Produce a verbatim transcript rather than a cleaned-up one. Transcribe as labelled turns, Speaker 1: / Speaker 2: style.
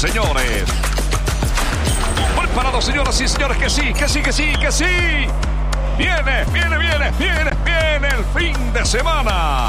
Speaker 1: Señores. Preparados, señoras y señores, que sí, que sí, que sí, que sí. Viene, viene, viene, viene, viene el fin de semana.